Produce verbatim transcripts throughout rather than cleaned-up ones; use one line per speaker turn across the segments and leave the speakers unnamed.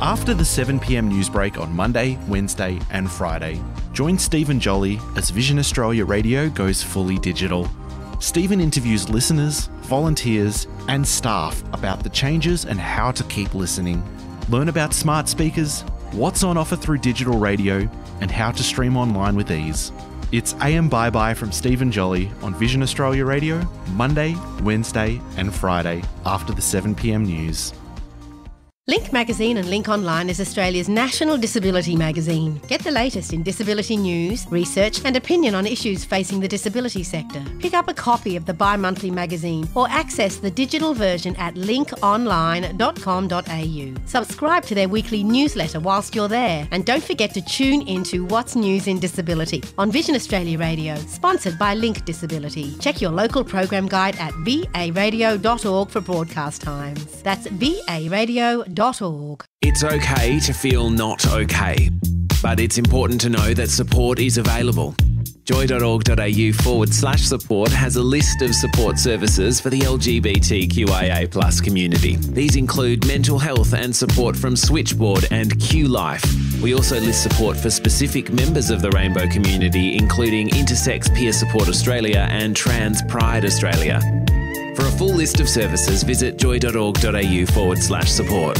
After the seven p m news break on Monday, Wednesday and Friday, join Stephen Jolly as Vision Australia Radio goes fully digital. Stephen interviews listeners, volunteers and staff about the changes and how to keep listening. Learn about smart speakers, what's on offer through digital radio and how to stream online with ease. It's A M Bye Bye from Stephen Jolly on Vision Australia Radio, Monday, Wednesday and Friday after the seven p m news.
Link Magazine and Link Online is Australia's national disability magazine. Get the latest in disability news, research and opinion on issues facing the disability sector. Pick up a copy of the bi-monthly magazine or access the digital version at link online dot com dot a u. Subscribe to their weekly newsletter whilst you're there and don't forget to tune into What's News in Disability on Vision Australia Radio, sponsored by Link Disability. Check your local program guide at v a radio dot org for broadcast times. That's v a radio dot org.
It's okay to feel not okay, but it's important to know that support is available. joy.org.au forward slash support has a list of support services for the L G B T Q I A plus community. These include mental health and support from Switchboard and Q Life. We also list support for specific members of the rainbow community, including Intersex Peer Support Australia and Trans Pride Australia. For a full list of services, visit joy.org.au forward slash support.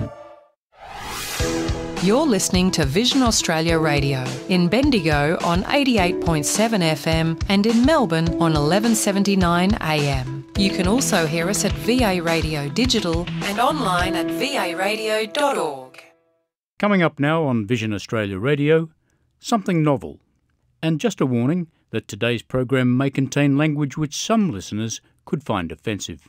You're listening to Vision Australia Radio in Bendigo on eighty-eight point seven F M and in Melbourne on eleven seventy-nine A M. You can also hear us at V A Radio Digital and online at v a radio dot org.
Coming up now on Vision Australia Radio, something novel. And just a warning that today's program may contain language which some listeners could find offensive.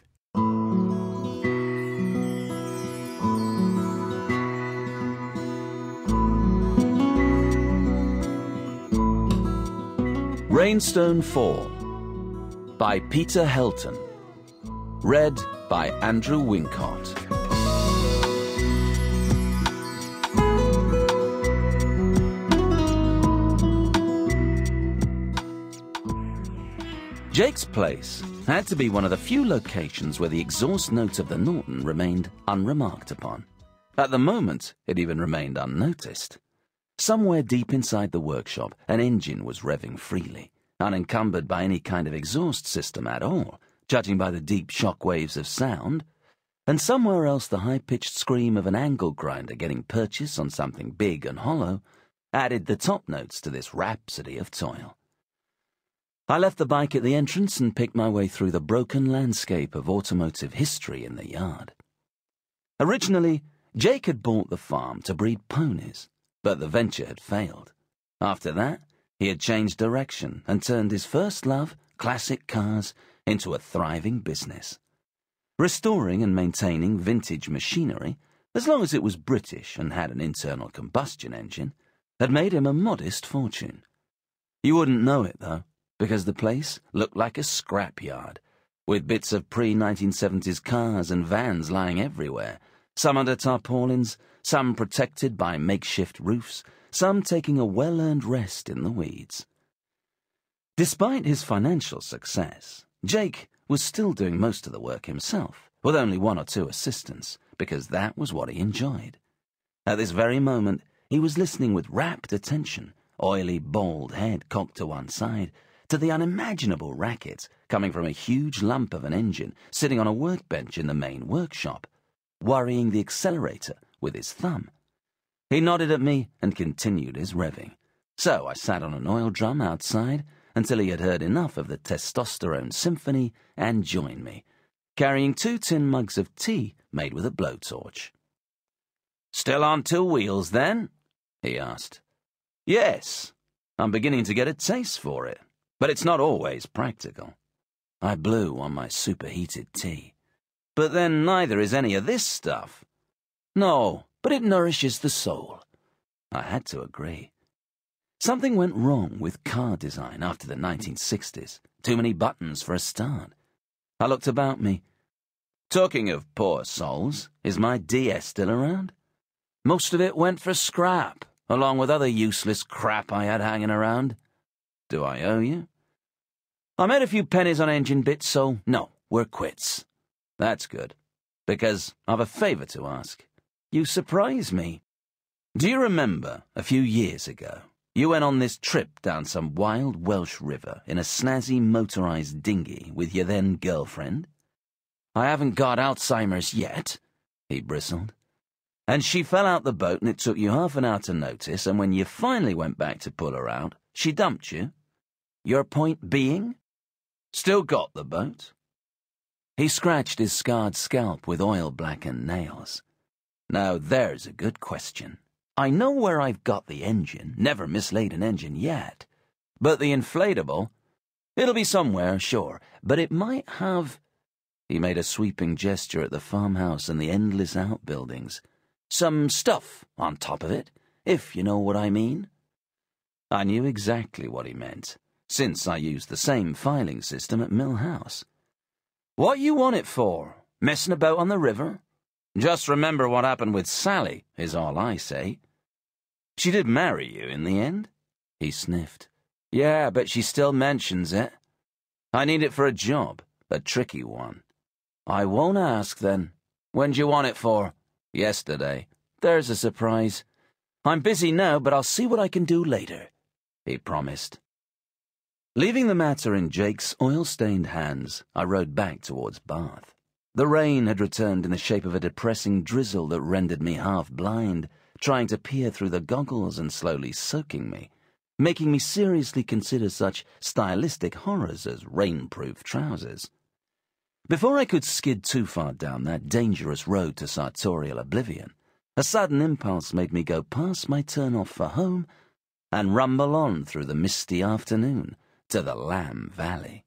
Rainstone Fall by Peter Helton. Read by Andrew Wincott. Jake's place had to be one of the few locations where the exhaust note of the Norton remained unremarked upon. At the moment, it even remained unnoticed. Somewhere deep inside the workshop, an engine was revving freely, unencumbered by any kind of exhaust system at all, judging by the deep shock waves of sound, and somewhere else the high-pitched scream of an angle grinder getting purchase on something big and hollow added the top notes to this rhapsody of toil. I left the bike at the entrance and picked my way through the broken landscape of automotive history in the yard. Originally, Jake had bought the farm to breed ponies, but the venture had failed. After that, he had changed direction and turned his first love, classic cars, into a thriving business. Restoring and maintaining vintage machinery, as long as it was British and had an internal combustion engine, had made him a modest fortune. You wouldn't know it, though, because the place looked like a scrapyard, with bits of pre nineteen seventies cars and vans lying everywhere, some under tarpaulins, some protected by makeshift roofs, some taking a well-earned rest in the weeds. Despite his financial success, Jake was still doing most of the work himself, with only one or two assistants, because that was what he enjoyed. At this very moment, he was listening with rapt attention, oily, bald head cocked to one side, to the unimaginable racket coming from a huge lump of an engine sitting on a workbench in the main workshop, worrying the accelerator with his thumb. He nodded at me and continued his revving. So I sat on an oil drum outside until he had heard enough of the testosterone symphony and joined me, carrying two tin mugs of tea made with a blowtorch. "Still on two wheels, then?" he asked. "Yes. I'm beginning to get a taste for it. But it's not always practical." I blew on my superheated tea. "But then neither is any of this stuff." "No, but it nourishes the soul." I had to agree. Something went wrong with car design after the nineteen sixties. Too many buttons for a start. I looked about me. Talking of poor souls, is my D S still around? Most of it went for scrap, along with other useless crap I had hanging around. Do I owe you? I made a few pennies on engine bits, so no, we're quits. That's good, because I've a favour to ask. You surprise me. Do you remember, a few years ago, you went on this trip down some wild Welsh river in a snazzy motorised dinghy with your then girlfriend? I haven't got Alzheimer's yet, he bristled. And she fell out the boat and it took you half an hour to notice, and when you finally went back to pull her out, she dumped you? Your point being? Still got the boat? He scratched his scarred scalp with oil-blackened nails. Now there's a good question. I know where I've got the engine, never mislaid an engine yet. But the inflatable, it'll be somewhere, sure, but it might have... He made a sweeping gesture at the farmhouse and the endless outbuildings. Some stuff on top of it, if you know what I mean. I knew exactly what he meant, since I used the same filing system at Mill House. What you want it for? Messing about on the river? Just remember what happened with Sally, is all I say. She did marry you in the end? He sniffed. Yeah, but she still mentions it. I need it for a job, a tricky one. I won't ask then. When do you want it for? Yesterday. There's a surprise. I'm busy now, but I'll see what I can do later, he promised. Leaving the matter in Jake's oil-stained hands, I rode back towards Bath. The rain had returned in the shape of a depressing drizzle that rendered me half blind, trying to peer through the goggles and slowly soaking me, making me seriously consider such stylistic horrors as rainproof trousers. Before I could skid too far down that dangerous road to sartorial oblivion, a sudden impulse made me go past my turn-off for home and rumble on through the misty afternoon to the Lamb Valley.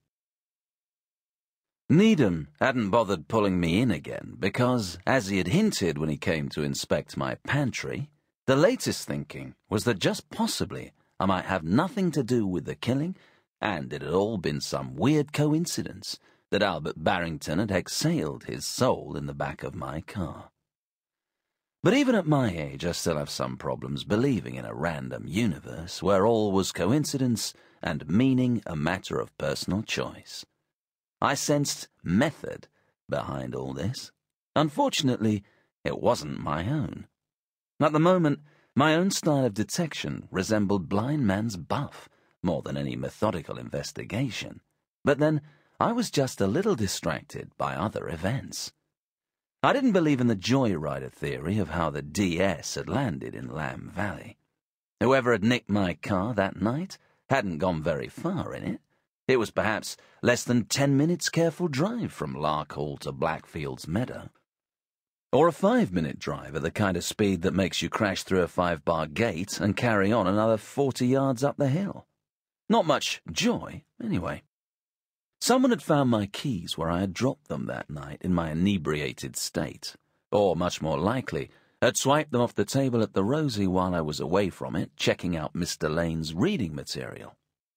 Needham hadn't bothered pulling me in again because, as he had hinted when he came to inspect my pantry, the latest thinking was that just possibly I might have nothing to do with the killing, and it had all been some weird coincidence that Albert Barrington had exhaled his soul in the back of my car. But even at my age, I still have some problems believing in a random universe where all was coincidence and meaning a matter of personal choice. I sensed method behind all this. Unfortunately, it wasn't my own. At the moment, my own style of detection resembled blind man's buff more than any methodical investigation. But then, I was just a little distracted by other events. I didn't believe in the joyrider theory of how the D S had landed in Lamb Valley. Whoever had nicked my car that night hadn't gone very far in it. It was perhaps less than ten minutes' careful drive from Lark Hall to Blackfields Meadow. Or a five-minute drive at the kind of speed that makes you crash through a five-bar gate and carry on another forty yards up the hill. Not much joy, anyway. Someone had found my keys where I had dropped them that night in my inebriated state, or, much more likely, had swiped them off the table at the Rosie while I was away from it, checking out Mister Lane's reading material.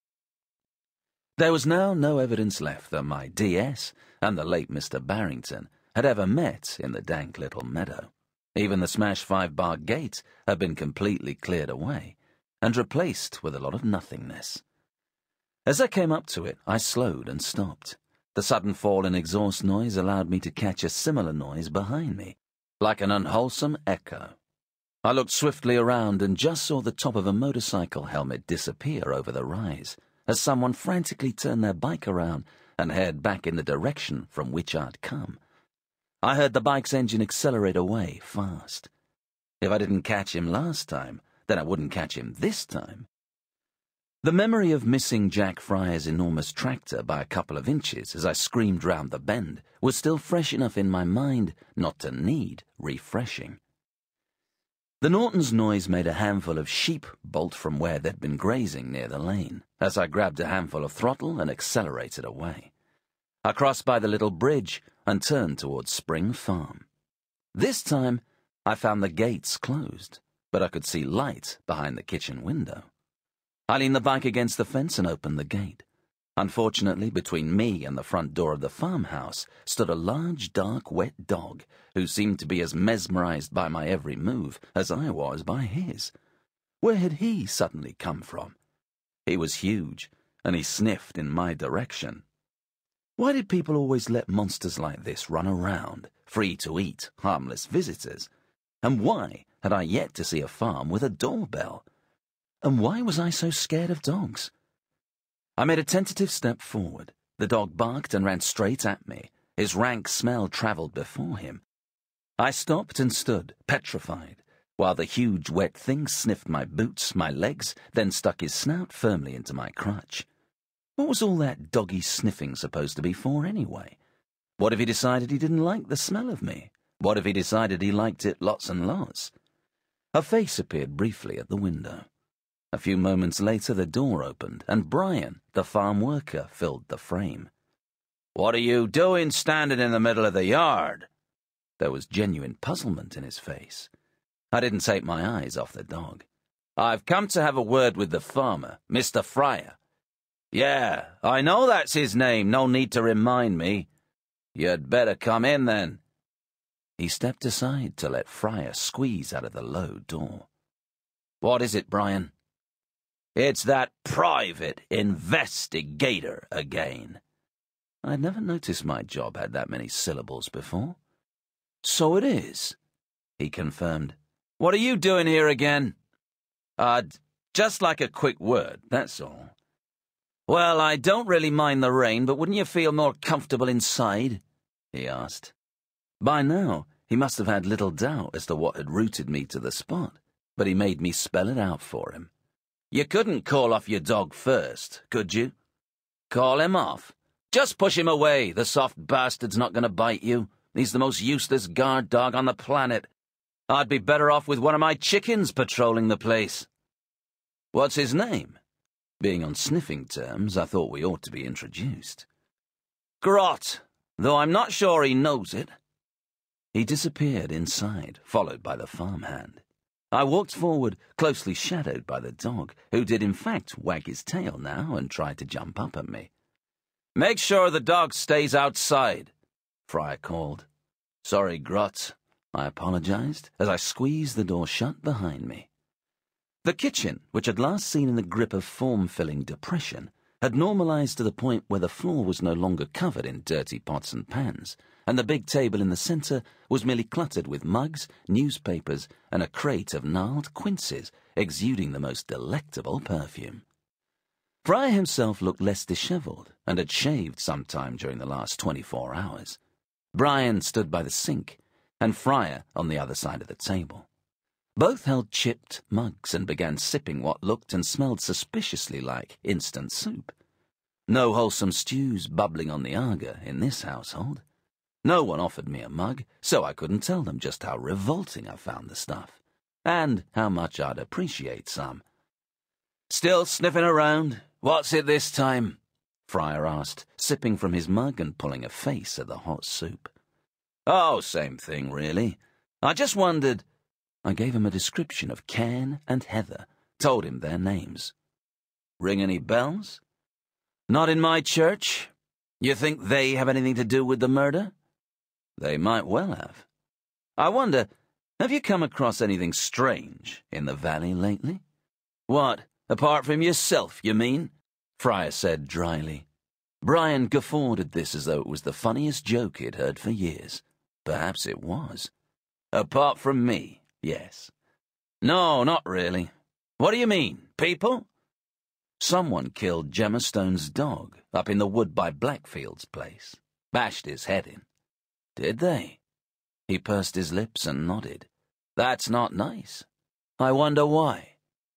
There was now no evidence left that my D S and the late Mister Barrington had ever met in the dank little meadow. Even the smashed five-bar gate had been completely cleared away and replaced with a lot of nothingness. As I came up to it, I slowed and stopped. The sudden fall in exhaust noise allowed me to catch a similar noise behind me, like an unwholesome echo. I looked swiftly around and just saw the top of a motorcycle helmet disappear over the rise as someone frantically turned their bike around and head back in the direction from which I'd come. I heard the bike's engine accelerate away fast. If I didn't catch him last time, then I wouldn't catch him this time. The memory of missing Jack Fryer's enormous tractor by a couple of inches as I screamed round the bend was still fresh enough in my mind not to need refreshing. The Norton's noise made a handful of sheep bolt from where they'd been grazing near the lane, as I grabbed a handful of throttle and accelerated away. I crossed by the little bridge and turned towards Spring Farm. This time, I found the gates closed, but I could see light behind the kitchen window. I leaned the bike against the fence and opened the gate. Unfortunately, between me and the front door of the farmhouse stood a large, dark, wet dog who seemed to be as mesmerized by my every move as I was by his. Where had he suddenly come from? He was huge, and he sniffed in my direction. Why did people always let monsters like this run around, free to eat harmless visitors? And why had I yet to see a farm with a doorbell? And why was I so scared of dogs? I made a tentative step forward. The dog barked and ran straight at me. His rank smell travelled before him. I stopped and stood, petrified, while the huge wet thing sniffed my boots, my legs, then stuck his snout firmly into my crotch. What was all that doggy sniffing supposed to be for, anyway? What if he decided he didn't like the smell of me? What if he decided he liked it lots and lots? A face appeared briefly at the window. A few moments later, the door opened, and Brian, the farm worker, filled the frame. "What are you doing standing in the middle of the yard?" There was genuine puzzlement in his face. I didn't take my eyes off the dog. "I've come to have a word with the farmer, Mister Fryer." "Yeah, I know that's his name, no need to remind me." "You'd better come in, then." He stepped aside to let Fryer squeeze out of the low door. "What is it, Brian?" "It's that private investigator again." I'd never noticed my job had that many syllables before. "So it is," he confirmed. "What are you doing here again?" "I'd just like a quick word, that's all." "Well, I don't really mind the rain, but wouldn't you feel more comfortable inside?" he asked. By now, he must have had little doubt as to what had rooted me to the spot, but he made me spell it out for him. "You couldn't call off your dog first, could you?" "Call him off? Just push him away. The soft bastard's not going to bite you. He's the most useless guard dog on the planet. I'd be better off with one of my chickens patrolling the place." "What's his name?" Being on sniffing terms, I thought we ought to be introduced. "Grot, though I'm not sure he knows it." He disappeared inside, followed by the farmhand. I walked forward, closely shadowed by the dog, who did in fact wag his tail now and tried to jump up at me. "Make sure the dog stays outside," Fryer called. "Sorry, Grot," I apologized as I squeezed the door shut behind me. The kitchen, which had last seen in the grip of form-filling depression, had normalized to the point where the floor was no longer covered in dirty pots and pans, and the big table in the center was merely cluttered with mugs, newspapers, and a crate of gnarled quinces exuding the most delectable perfume. Fryer himself looked less disheveled and had shaved sometime during the last twenty-four hours. Brian stood by the sink, and Fryer on the other side of the table. Both held chipped mugs and began sipping what looked and smelled suspiciously like instant soup. No wholesome stews bubbling on the Aga in this household. No one offered me a mug, so I couldn't tell them just how revolting I found the stuff, and how much I'd appreciate some. "Still sniffing around? What's it this time?" Fryer asked, sipping from his mug and pulling a face at the hot soup. "Oh, same thing, really. I just wondered—" I gave him a description of Ken and Heather, told him their names. "Ring any bells?" "Not in my church. You think they have anything to do with the murder?" "They might well have. I wonder, have you come across anything strange in the valley lately?" "What, apart from yourself, you mean?" Fryer said dryly. Brian guffawed at this as though it was the funniest joke he'd heard for years. Perhaps it was. "Apart from me, yes." "No, not really. What do you mean, people?" "Someone killed Gemma Stone's dog up in the wood by Blackfield's place. Bashed his head in." "Did they?" He pursed his lips and nodded. "That's not nice. I wonder why."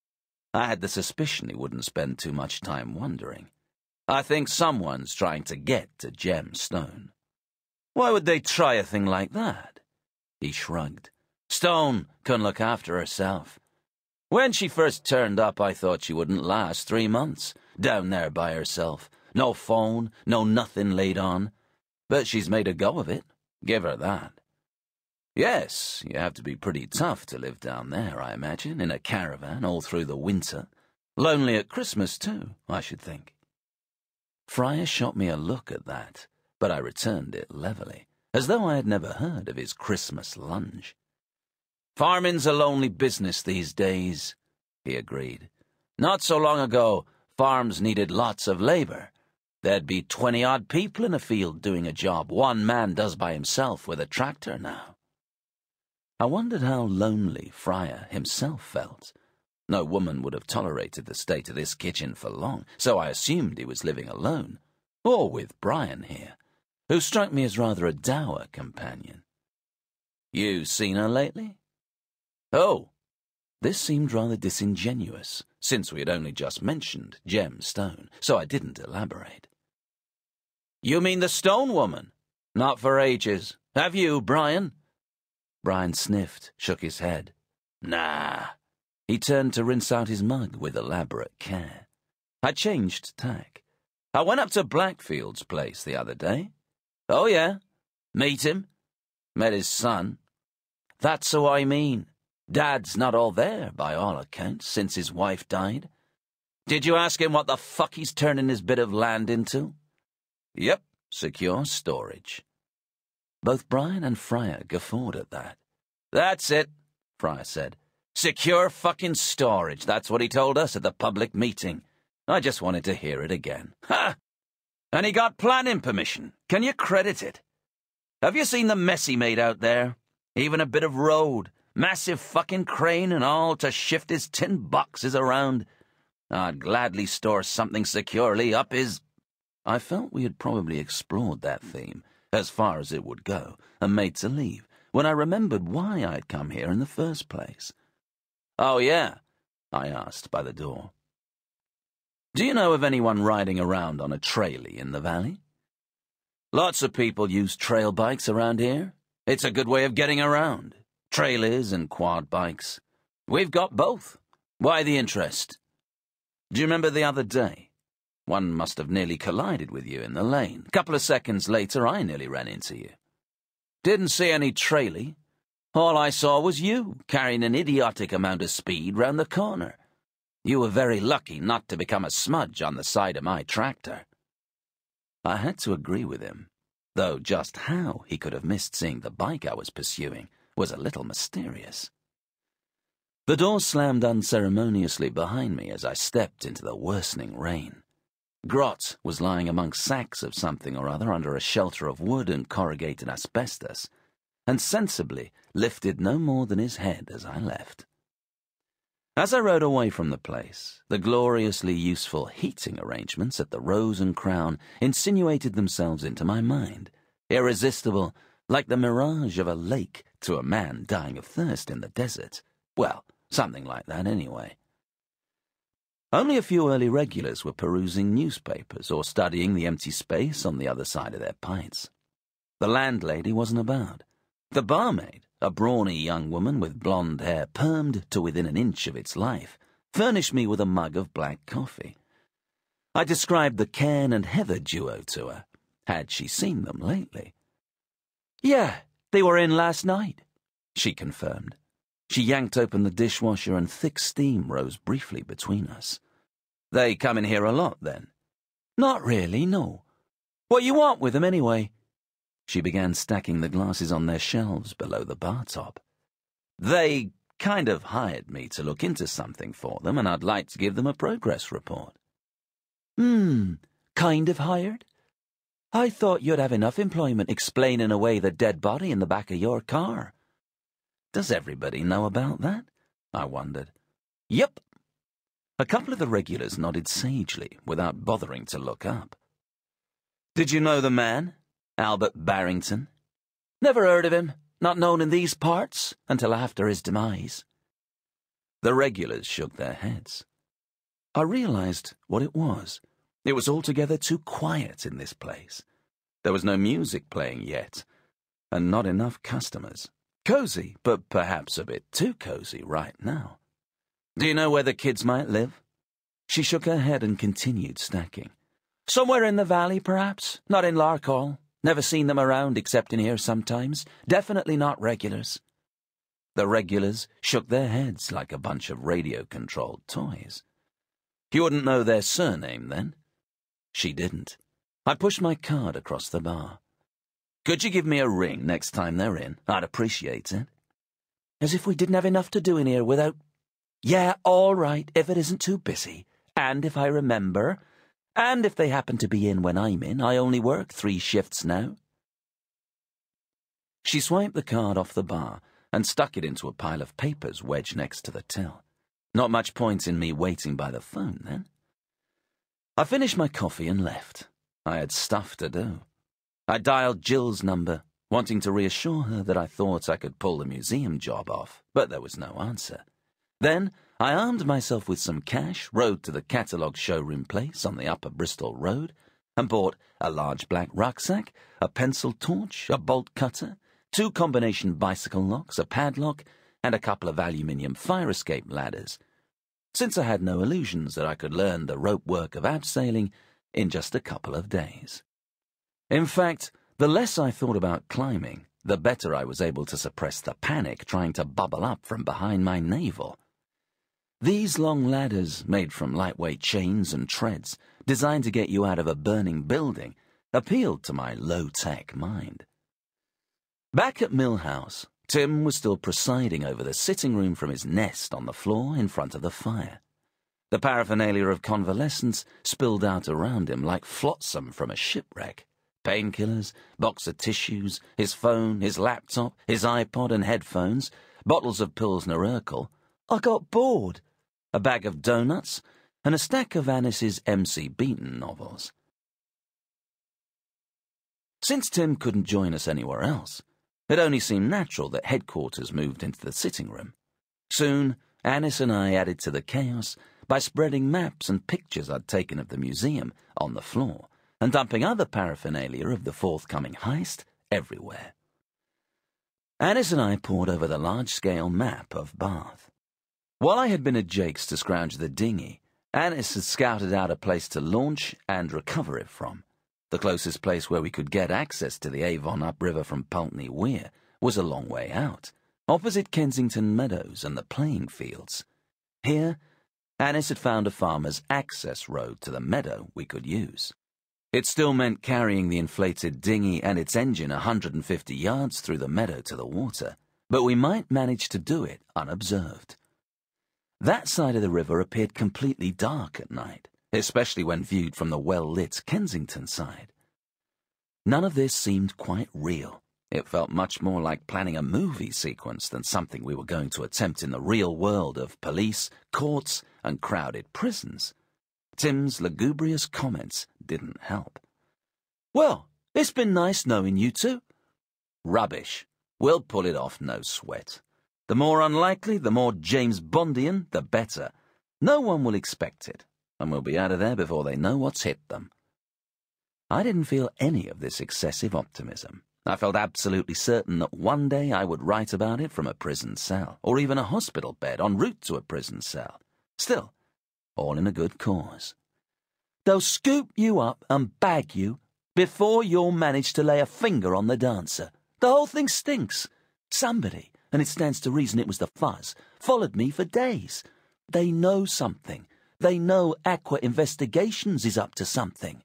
I had the suspicion he wouldn't spend too much time wondering. "I think someone's trying to get to Gem Stone." "Why would they try a thing like that?" He shrugged. "Stone couldn't look after herself. When she first turned up, I thought she wouldn't last three months, down there by herself. No phone, no nothing laid on. But she's made a go of it. Give her that." "Yes, you have to be pretty tough to live down there, I imagine, in a caravan all through the winter. Lonely at Christmas, too, I should think." Fryer shot me a look at that, but I returned it levelly, as though I had never heard of his Christmas lunge. "Farming's a lonely business these days," he agreed. "Not so long ago, farms needed lots of labor. There'd be twenty-odd people in a field doing a job one man does by himself with a tractor now." I wondered how lonely Fryer himself felt. No woman would have tolerated the state of this kitchen for long, so I assumed he was living alone, or with Brian here, who struck me as rather a dour companion. You seen her lately? Oh, this seemed rather disingenuous, since we had only just mentioned Jem Stone, so I didn't elaborate. You mean the Stone woman? Not for ages. Have you, Brian? Brian sniffed, shook his head. Nah. He turned to rinse out his mug with elaborate care. I changed tack. I went up to Blackfield's place the other day. Oh, yeah? Meet him? Met his son. That's who I mean. Dad's not all there, by all accounts, since his wife died. Did you ask him what the fuck he's turning his bit of land into? Yep, secure storage. Both Brian and Fryer guffawed at that. That's it, Fryer said. Secure fucking storage, that's what he told us at the public meeting. I just wanted to hear it again. Ha! And he got planning permission. Can you credit it? Have you seen the mess he made out there? Even a bit of road, massive fucking crane and all to shift his tin boxes around. I'd gladly store something securely up his... I felt we had probably explored that theme, as far as it would go, and made to leave, when I remembered why I'd come here in the first place. Oh, yeah? I asked by the door. Do you know of anyone riding around on a trailie in the valley? Lots of people use trail bikes around here. It's a good way of getting around. Trailers and quad bikes. We've got both. Why the interest? Do you remember the other day? One must have nearly collided with you in the lane. A couple of seconds later, I nearly ran into you. Didn't see any trailie. All I saw was you, carrying an idiotic amount of speed round the corner. You were very lucky not to become a smudge on the side of my tractor. I had to agree with him, though just how he could have missed seeing the bike I was pursuing was a little mysterious. The door slammed unceremoniously behind me as I stepped into the worsening rain. Grot was lying amongst sacks of something or other under a shelter of wood and corrugated asbestos, and sensibly lifted no more than his head as I left. As I rode away from the place, the gloriously useful heating arrangements at the Rose and Crown insinuated themselves into my mind, irresistible, like the mirage of a lake to a man dying of thirst in the desert. Well, something like that anyway. Only a few early regulars were perusing newspapers or studying the empty space on the other side of their pints. The landlady wasn't about. The barmaid, a brawny young woman with blonde hair permed to within an inch of its life, furnished me with a mug of black coffee. I described the Cairn and Heather duo to her. Had she seen them lately? Yeah, they were in last night, she confirmed. She yanked open the dishwasher and thick steam rose briefly between us. They come in here a lot, then? Not really, no. What you want with them, anyway? She began stacking the glasses on their shelves below the bar top. They kind of hired me to look into something for them, and I'd like to give them a progress report. Hmm, kind of hired? I thought you'd have enough employment explaining away the dead body in the back of your car. Does everybody know about that? I wondered. Yep. A couple of the regulars nodded sagely, without bothering to look up. Did you know the man? Albert Barrington? Never heard of him, not known in these parts, until after his demise. The regulars shook their heads. I realized what it was. It was altogether too quiet in this place. There was no music playing yet, and not enough customers. Cozy, but perhaps a bit too cozy right now. Do you know where the kids might live? She shook her head and continued stacking. Somewhere in the valley, perhaps. Not in Larkhall. Never seen them around except in here sometimes. Definitely not regulars. The regulars shook their heads like a bunch of radio-controlled toys. You wouldn't know their surname, then? She didn't. I pushed my card across the bar. Could you give me a ring next time they're in? I'd appreciate it. As if we didn't have enough to do in here without... Yeah, all right, if it isn't too busy. And if I remember... And if they happen to be in when I'm in, I only work three shifts now. She swiped the card off the bar and stuck it into a pile of papers wedged next to the till. Not much point in me waiting by the phone, then. I finished my coffee and left. I had stuff to do. I dialed Jill's number, wanting to reassure her that I thought I could pull the museum job off, but there was no answer. Then I armed myself with some cash, rode to the catalogue showroom place on the Upper Bristol Road, and bought a large black rucksack, a pencil torch, a bolt cutter, two combination bicycle locks, a padlock, and a couple of aluminium fire escape ladders, since I had no illusions that I could learn the rope work of abseiling in just a couple of days. In fact, the less I thought about climbing, the better I was able to suppress the panic trying to bubble up from behind my navel. These long ladders, made from lightweight chains and treads, designed to get you out of a burning building, appealed to my low-tech mind. Back at Mill House, Tim was still presiding over the sitting room from his nest on the floor in front of the fire. The paraphernalia of convalescence spilled out around him like flotsam from a shipwreck. Painkillers, box of tissues, his phone, his laptop, his iPod and headphones, bottles of Pilsner Urquell. I got bored. A bag of donuts, and a stack of Annis's M C Beaton novels. Since Tim couldn't join us anywhere else, it only seemed natural that headquarters moved into the sitting room. Soon, Annis and I added to the chaos by spreading maps and pictures I'd taken of the museum on the floor, and dumping other paraphernalia of the forthcoming heist everywhere. Annis and I pored over the large-scale map of Bath. While I had been at Jake's to scrounge the dinghy, Annis had scouted out a place to launch and recover it from. The closest place where we could get access to the Avon upriver from Pulteney Weir was a long way out, opposite Kensington Meadows and the playing fields. Here, Annis had found a farmer's access road to the meadow we could use. It still meant carrying the inflated dinghy and its engine a hundred and fifty yards through the meadow to the water, but we might manage to do it unobserved. That side of the river appeared completely dark at night, especially when viewed from the well-lit Kensington side. None of this seemed quite real. It felt much more like planning a movie sequence than something we were going to attempt in the real world of police, courts, and crowded prisons. Tim's lugubrious comments didn't help. "Well, it's been nice knowing you two." "Rubbish. We'll pull it off, no sweat. The more unlikely, the more James Bondian, the better. No one will expect it, and we'll be out of there before they know what's hit them." I didn't feel any of this excessive optimism. I felt absolutely certain that one day I would write about it from a prison cell, or even a hospital bed en route to a prison cell. Still, all in a good cause. They'll scoop you up and bag you before you'll manage to lay a finger on the dancer. The whole thing stinks. Somebody, and it stands to reason it was the fuzz, followed me for days. They know something. They know Aqua Investigations is up to something.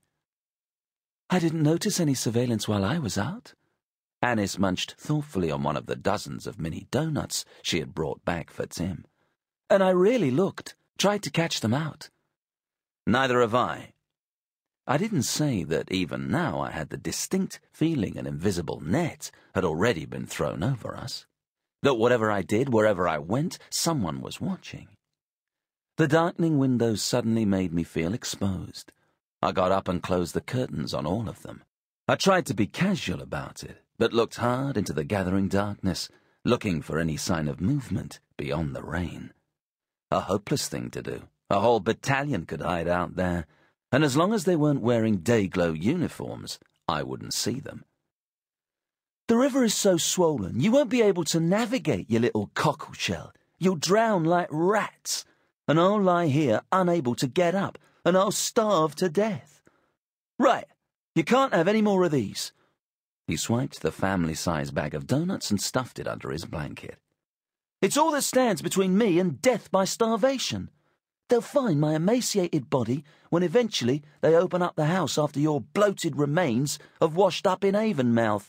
I didn't notice any surveillance while I was out. Annis munched thoughtfully on one of the dozens of mini donuts she had brought back for Tim. And I really looked, tried to catch them out. Neither have I. I didn't say that even now I had the distinct feeling an invisible net had already been thrown over us. That whatever I did, wherever I went, someone was watching. The darkening windows suddenly made me feel exposed. I got up and closed the curtains on all of them. I tried to be casual about it, but looked hard into the gathering darkness, looking for any sign of movement beyond the rain. A hopeless thing to do. A whole battalion could hide out there, and as long as they weren't wearing day-glow uniforms, I wouldn't see them. The river is so swollen, you won't be able to navigate, you little cockleshell. You'll drown like rats, and I'll lie here unable to get up, and I'll starve to death. Right, you can't have any more of these. He swiped the family-sized bag of donuts and stuffed it under his blanket. It's all that stands between me and death by starvation. They'll find my emaciated body when eventually they open up the house after your bloated remains have washed up in Avonmouth.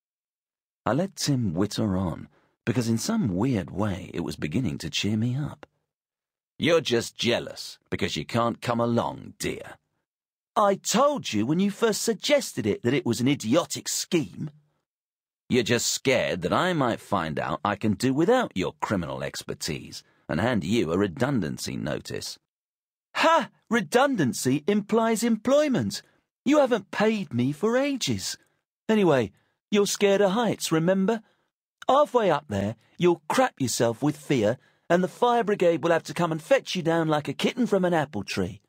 I let Tim witter on, because in some weird way it was beginning to cheer me up. You're just jealous because you can't come along, dear. I told you when you first suggested it that it was an idiotic scheme. You're just scared that I might find out I can do without your criminal expertise and hand you a redundancy notice. Ha! Redundancy implies employment. You haven't paid me for ages. Anyway, you're scared of heights, remember? Halfway up there, you'll crap yourself with fear, and the fire brigade will have to come and fetch you down like a kitten from an apple tree.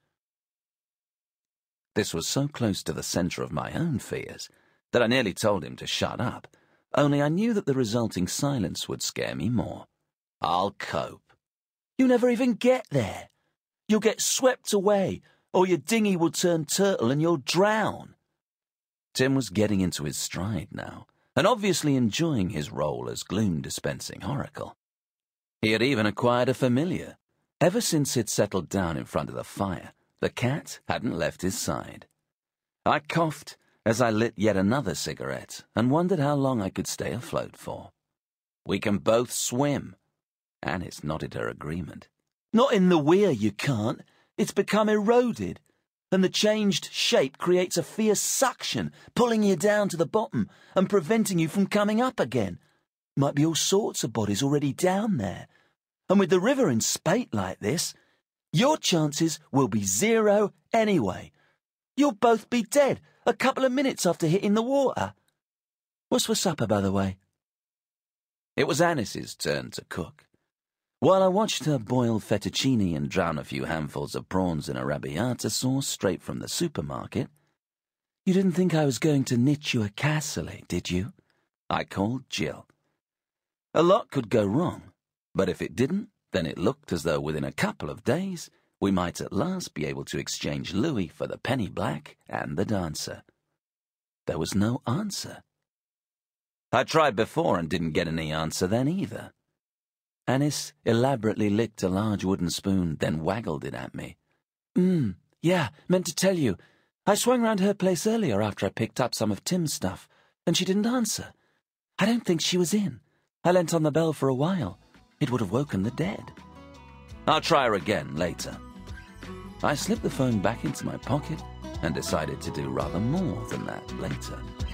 This was so close to the centre of my own fears that I nearly told him to shut up, only I knew that the resulting silence would scare me more. I'll cope. You never even get there. You'll get swept away, or your dinghy will turn turtle and you'll drown. Tim was getting into his stride now, and obviously enjoying his role as gloom-dispensing oracle. He had even acquired a familiar. Ever since he'd settled down in front of the fire, the cat hadn't left his side. I coughed as I lit yet another cigarette and wondered how long I could stay afloat for. We can both swim. Anis nodded her agreement. Not in the weir, you can't. It's become eroded, and the changed shape creates a fierce suction, pulling you down to the bottom and preventing you from coming up again. Might be all sorts of bodies already down there. And with the river in spate like this, your chances will be zero anyway. You'll both be dead a couple of minutes after hitting the water. What's for supper, by the way? It was Anis's turn to cook. While I watched her boil fettuccine and drown a few handfuls of prawns in arrabbiata sauce straight from the supermarket, you didn't think I was going to knit you a casserole, did you? I called Jill. A lot could go wrong, but if it didn't, then it looked as though within a couple of days we might at last be able to exchange Louis for the penny black and the dancer. There was no answer. I tried before and didn't get any answer then either. Anis elaborately licked a large wooden spoon, then waggled it at me. Mmm, yeah, meant to tell you. I swung round her place earlier after I picked up some of Tim's stuff, and she didn't answer. I don't think she was in. I leant on the bell for a while. It would have woken the dead. I'll try her again later. I slipped the phone back into my pocket and decided to do rather more than that later.